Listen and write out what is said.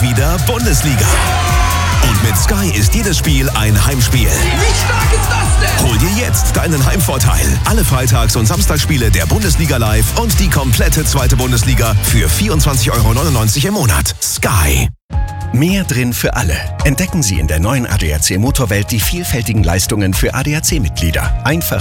wieder Bundesliga. Und mit Sky ist jedes Spiel ein Heimspiel. Wie stark ist das denn? Hol dir jetzt deinen Heimvorteil. Alle Freitags- und Samstagsspiele der Bundesliga live und die komplette zweite Bundesliga für 24,99 € im Monat. Sky. Mehr drin für alle. Entdecken Sie in der neuen ADAC Motorwelt die vielfältigen Leistungen für ADAC-Mitglieder. Einfach